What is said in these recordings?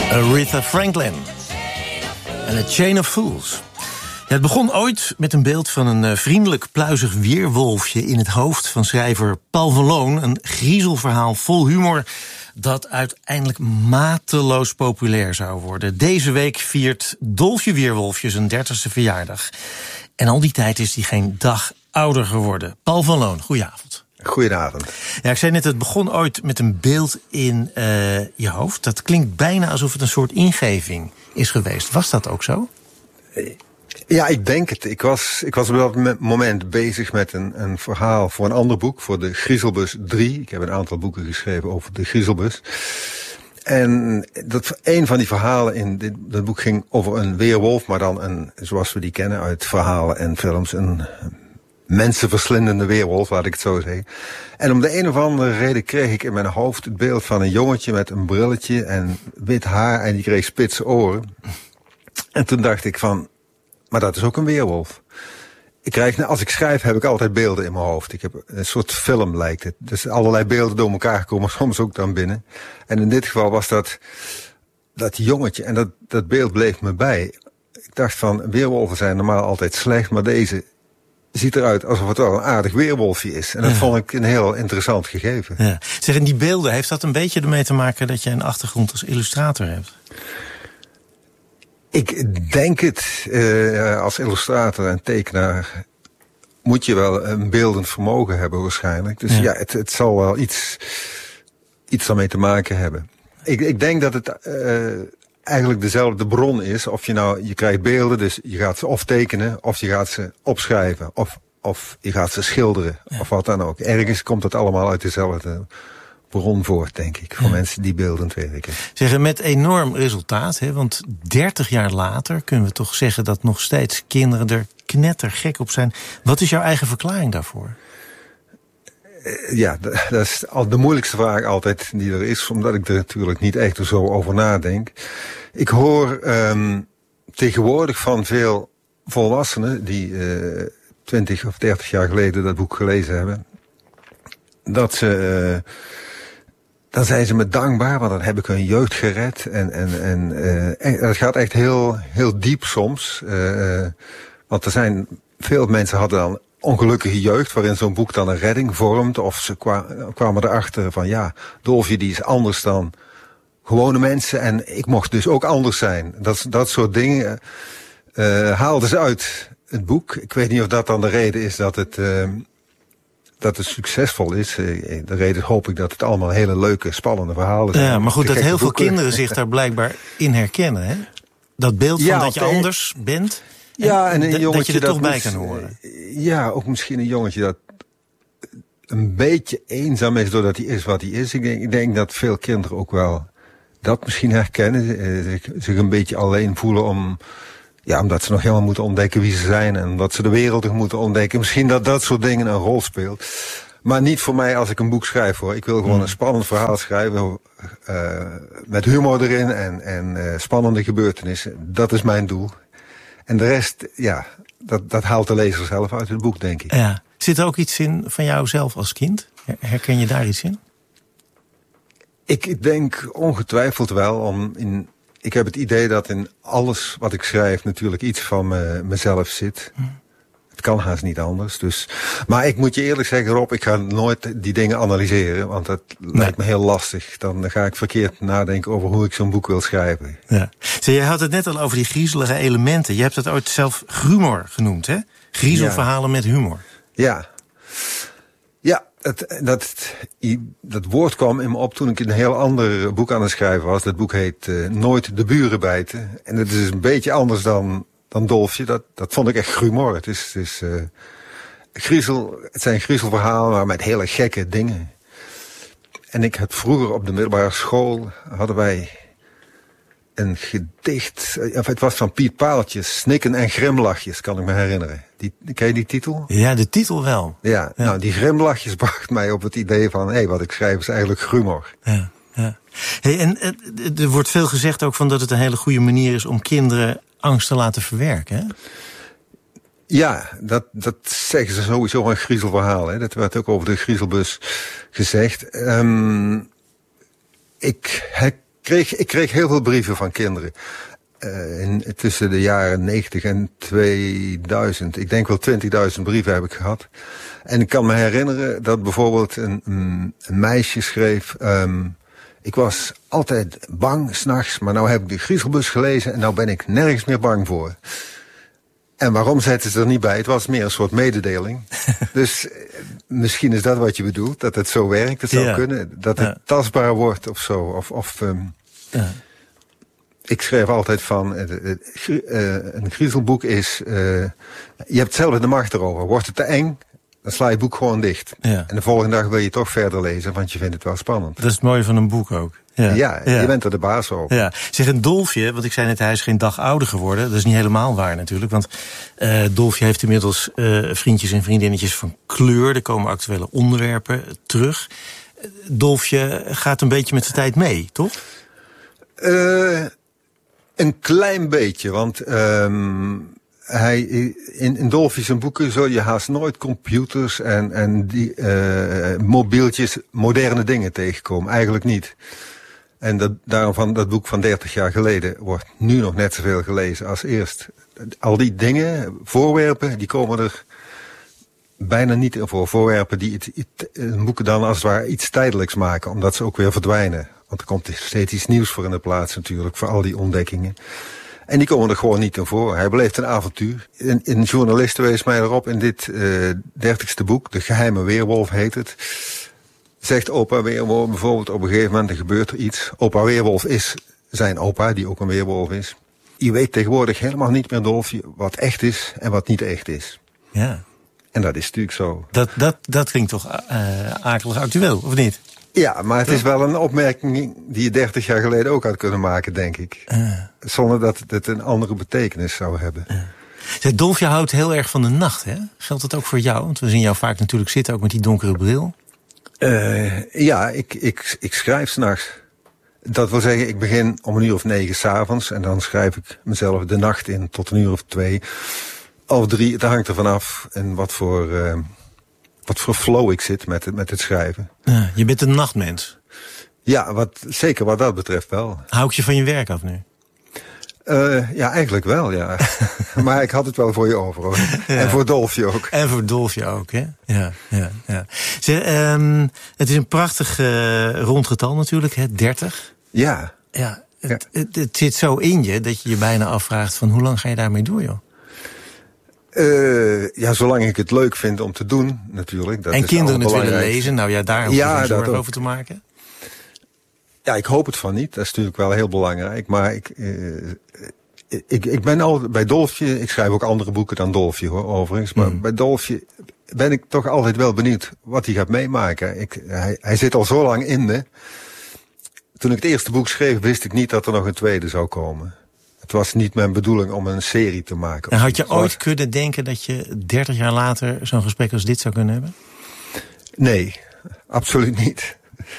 Aretha Franklin en A Chain of Fools. Ja, het begon ooit met een beeld van een vriendelijk, pluizig weerwolfje in het hoofd van schrijver Paul van Loon. Een griezelverhaal vol humor dat uiteindelijk mateloos populair zou worden. Deze week viert Dolfje Weerwolfje zijn 30e verjaardag. En al die tijd is hij geen dag ouder geworden. Paul van Loon, goedenavond. Goedenavond. Ja, ik zei net, het begon ooit met een beeld in je hoofd. Dat klinkt bijna alsof het een soort ingeving is geweest. Was dat ook zo? Ja, ik denk het. Ik was op dat moment bezig met een verhaal voor een ander boek, voor de Griezelbus 3. Ik heb een aantal boeken geschreven over de Griezelbus. En een van die verhalen in dat boek ging over een weerwolf, maar dan zoals we die kennen uit verhalen en films, een mensenverslindende weerwolf, laat ik het zo zeggen. En om de een of andere reden kreeg ik in mijn hoofd het beeld van een jongetje met een brilletje en wit haar en die kreeg spitse oren. En toen dacht ik van, maar dat is ook een weerwolf. Als ik schrijf heb ik altijd beelden in mijn hoofd. Ik heb een soort film lijkt het. Dus allerlei beelden door elkaar komen, soms ook dan binnen. En in dit geval was dat jongetje en dat beeld bleef me bij. Ik dacht van, weerwolven zijn normaal altijd slecht, maar deze ziet eruit alsof het wel een aardig weerwolfje is. En dat vond ik een heel interessant gegeven. Ja. Zeg, en die beelden, heeft dat een beetje ermee te maken dat je een achtergrond als illustrator hebt? Ik denk het. Als illustrator en tekenaar moet je wel een beeldend vermogen hebben waarschijnlijk. Dus ja, het zal wel iets daarmee te maken hebben. Ik denk dat het eigenlijk dezelfde bron is. Of je krijgt beelden, dus je gaat ze of tekenen, of je gaat ze opschrijven, of je gaat ze schilderen, of wat dan ook. Ergens komt het allemaal uit dezelfde bron voort, denk ik, voor mensen die beeldend werken. Zeggen, met enorm resultaat, hè, want 30 jaar later kunnen we toch zeggen dat nog steeds kinderen er knettergek op zijn. Wat is jouw eigen verklaring daarvoor? Ja, dat is de moeilijkste vraag altijd die er is, omdat ik er natuurlijk niet echt zo over nadenk. Ik hoor tegenwoordig van veel volwassenen die 20 of 30 jaar geleden dat boek gelezen hebben, dan zijn ze me dankbaar, want dan heb ik hun jeugd gered. En het gaat echt heel, heel diep soms. Want veel mensen hadden dan ongelukkige jeugd, waarin zo'n boek dan een redding vormt. Of ze kwamen erachter van, ja, Dolfje die is anders dan gewone mensen. En ik mocht dus ook anders zijn. Dat soort dingen haalden ze uit het boek. Ik weet niet of dat dan de reden is dat het succesvol is. De reden hoop ik dat het allemaal hele leuke, spannende verhalen zijn. Ja, maar goed, dat heel veel kinderen zich daar blijkbaar in herkennen, hè? Dat beeld van dat je anders bent. Ja, en een jongetje dat je er toch bij kan horen. Ja, ook misschien een jongetje dat een beetje eenzaam is doordat hij is wat hij is. Ik denk dat veel kinderen ook wel dat misschien herkennen. Zich een beetje alleen voelen omdat ze nog helemaal moeten ontdekken wie ze zijn. En omdat ze de wereld nog moeten ontdekken. Misschien dat soort dingen een rol speelt. Maar niet voor mij als ik een boek schrijf, hoor. Ik wil gewoon een spannend verhaal schrijven. Met humor erin en spannende gebeurtenissen. Dat is mijn doel. En de rest, ja, dat haalt de lezer zelf uit het boek, denk ik. Ja. Zit er ook iets in van jou zelf als kind? Herken je daar iets in? Ik denk ongetwijfeld wel. Ik heb het idee dat in alles wat ik schrijf natuurlijk iets van mezelf zit. Het kan haast niet anders. Maar ik moet je eerlijk zeggen, Rob, ik ga nooit die dingen analyseren. Want dat lijkt me heel lastig. Dan ga ik verkeerd nadenken over hoe ik zo'n boek wil schrijven. Ja. Jij had het net al over die griezelige elementen. Je hebt het ooit zelf grumor genoemd, hè? Griezelverhalen met humor. Ja. Ja, dat woord kwam in me op toen ik een heel ander boek aan het schrijven was. Dat boek heet Nooit de buren bijten. En het is een beetje anders dan Dolfje. Dat vond ik echt grumor. Het zijn griezelverhalen, maar met hele gekke dingen. En ik had vroeger op de middelbare school, hadden wij een gedicht, het was van Piet Paaltjes, Snikken en Grimlachjes, kan ik me herinneren. Ken je die titel? Ja, de titel wel. Ja, nou, die Grimlachjes bracht mij op het idee van, wat ik schrijf is eigenlijk humor. Ja. En er wordt veel gezegd ook van dat het een hele goede manier is om kinderen angst te laten verwerken, hè? Ja, dat zeggen ze sowieso een griezelverhaal. Hè. Dat werd ook over de Griezelbus gezegd. Ik Ik kreeg heel veel brieven van kinderen. Tussen de jaren 90 en 2000. Ik denk wel 20.000 brieven heb ik gehad. En ik kan me herinneren dat bijvoorbeeld een meisje schreef... ik was altijd bang 's nachts, maar nou heb ik de Griezelbus gelezen... en nou ben ik nergens meer bang voor. En waarom zetten ze er niet bij? Het was meer een soort mededeling. Dus misschien is dat wat je bedoelt, dat het zo werkt. Het zou kunnen, dat het tastbaar wordt of zo. Ik schreef altijd van, een griezelboek is... je hebt zelf de macht erover. Wordt het te eng, dan sla je het boek gewoon dicht. Ja. En de volgende dag wil je toch verder lezen, want je vindt het wel spannend. Dat is het mooie van een boek ook. Ja, je bent er de baas over. Ja. Zeg, een Dolfje, want ik zei net, hij is geen dag ouder geworden. Dat is niet helemaal waar natuurlijk. Want Dolfje heeft inmiddels vriendjes en vriendinnetjes van kleur. Er komen actuele onderwerpen terug. Dolfje gaat een beetje met de tijd mee, toch? Een klein beetje, want in Dolfje zijn boeken zul je haast nooit computers en die mobieltjes, moderne dingen tegenkomen. Eigenlijk niet. En daarom van dat boek van 30 jaar geleden wordt nu nog net zoveel gelezen als eerst. Al die dingen, voorwerpen, die komen er bijna niet in voor. Voorwerpen die een boeken dan als het ware iets tijdelijks maken, omdat ze ook weer verdwijnen. Want er komt steeds iets nieuws voor in de plaats natuurlijk, voor al die ontdekkingen. En die komen er gewoon niet in voor. Hij beleeft een avontuur. Een journalist wees mij erop in dit 30ste boek, De Geheime Weerwolf heet het. Zegt opa Weerwolf bijvoorbeeld op een gegeven moment, er gebeurt er iets. Opa Weerwolf is zijn opa, die ook een weerwolf is. Je weet tegenwoordig helemaal niet meer, Dolfje, wat echt is en wat niet echt is. Ja. En dat is natuurlijk zo. Dat klinkt toch akelig actueel, of niet? Ja, maar het is wel een opmerking die je 30 jaar geleden ook had kunnen maken, denk ik. Zonder dat het een andere betekenis zou hebben. Dolfje houdt heel erg van de nacht, hè? Geldt dat ook voor jou? Want we zien jou vaak natuurlijk zitten, ook met die donkere bril. Ja, ik schrijf 's nachts. Dat wil zeggen, ik begin om 9:00 's avonds en dan schrijf ik mezelf de nacht in tot 2:00 of 3. Het hangt er vanaf en wat voor flow ik zit met het schrijven. Ja, je bent een nachtmens. Ja, zeker wat dat betreft wel. Hou ik je van je werk af nu? Ja, eigenlijk wel, ja. Maar ik had het wel voor je over, hoor. Ja. En voor Dolfje ook. En voor Dolfje ook, hè? Ja. Het is een prachtig rond getal natuurlijk, hè? 30. Ja. Het zit zo in je dat je je bijna afvraagt van hoe lang ga je daarmee door, joh? Ja, zolang ik het leuk vind om te doen, natuurlijk. Dat en is kinderen het willen lezen, nou ja, daar hoef je geen zorgen over te maken. Ja, ik hoop het van niet. Dat is natuurlijk wel heel belangrijk. Maar ik ben al bij Dolfje, ik schrijf ook andere boeken dan Dolfje, hoor, overigens. Maar bij Dolfje ben ik toch altijd wel benieuwd wat hij gaat meemaken. Hij zit al zo lang in me. Toen ik het eerste boek schreef, wist ik niet dat er nog een tweede zou komen. Het was niet mijn bedoeling om een serie te maken. En had je ooit kunnen denken dat je 30 jaar later zo'n gesprek als dit zou kunnen hebben? Nee, absoluut niet.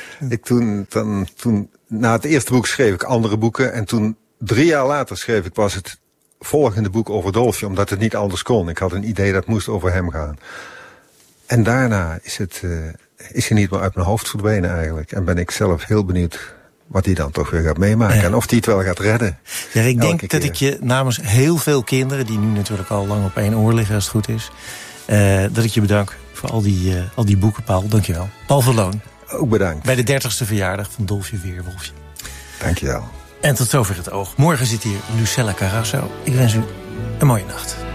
Toen na het eerste boek schreef ik andere boeken. En toen 3 jaar later schreef ik pas het volgende boek over Dolfje, omdat het niet anders kon. Ik had een idee dat moest over hem gaan. En daarna is hij niet meer uit mijn hoofd verdwenen eigenlijk. En ben ik zelf heel benieuwd wat hij dan toch weer gaat meemaken. Ja. En of hij het wel gaat redden. Ja, ik denk dat ik je namens heel veel kinderen, die nu natuurlijk al lang op één oor liggen als het goed is, dat ik je bedank voor al die boeken, Paul. Dankjewel. Paul van Loon. Ook bedankt. Bij de 30ste verjaardag van Dolfje Weerwolfje. Dankjewel. En tot zover het oog. Morgen zit hier Lucella Carasso. Ik wens u een mooie nacht.